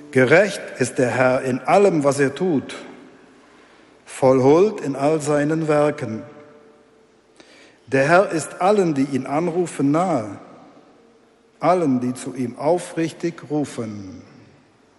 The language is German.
Gerecht ist der Herr in allem, was er tut, voll Huld in all seinen Werken. Der Herr ist allen, die ihn anrufen, nahe, allen, die zu ihm aufrichtig rufen.